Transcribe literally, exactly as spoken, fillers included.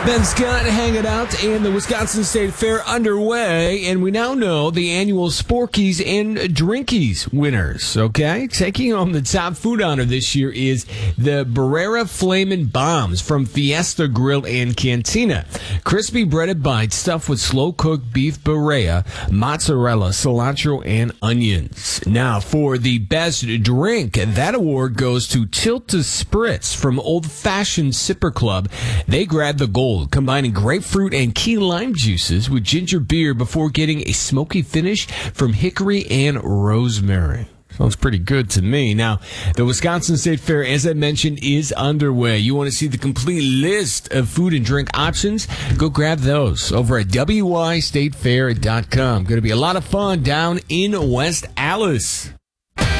Ben Scott hanging out in the Wisconsin State Fair underway, and we now know the annual Sporkies and Drinkies winners, okay? Taking home the top food honor this year is the Barrera Flamin' Bombs from Fiesta Grill and Cantina. Crispy breaded bites stuffed with slow-cooked beef Barrera, mozzarella, cilantro, and onions. Now, for the best drink, that award goes to Tilta Spritz from Old Fashioned Sipper Club. They grabbed the gold, combining grapefruit and key lime juices with ginger beer before getting a smoky finish from hickory and rosemary. Sounds pretty good to me. Now, the Wisconsin State Fair, as I mentioned, is underway. You want to see the complete list of food and drink options? Go grab those over at W Y state fair dot com. Going to be a lot of fun down in West Allis.